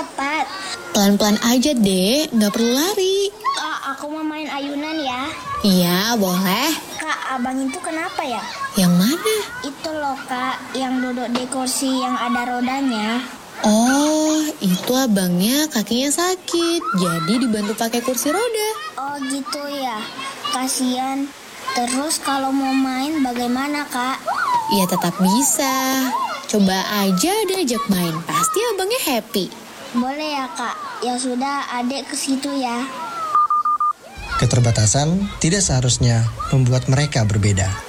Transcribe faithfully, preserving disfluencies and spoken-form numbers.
cepat. Pelan-pelan aja, Dek. Nggak perlu lari. Kak, aku mau main ayunan ya. Iya, boleh. Kak, abang itu kenapa ya? Yang mana? Itu loh kak, yang duduk di kursi yang ada rodanya. Oh, itu abangnya kakinya sakit. Jadi dibantu pakai kursi roda. Oh gitu ya, kasihan. Terus kalau mau main bagaimana kak? Ya tetap bisa. Coba aja diajak main. Pasti abangnya happy. Boleh ya kak, ya sudah adik ke situ ya. Keterbatasan tidak seharusnya membuat mereka berbeda.